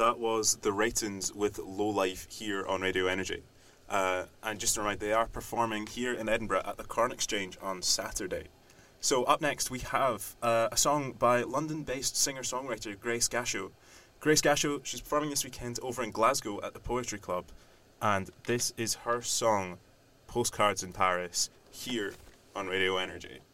That was the Ratons with Low Life here on Radio Energy. And just to remind, they are performing here in Edinburgh at the Corn Exchange on Saturday. So up next we have a song by London-based singer-songwriter Grace Gasho. Grace Gasho, she's performing this weekend over in Glasgow at the Poetry Club. And this is her song, Postcards in Paris, here on Radio Energy.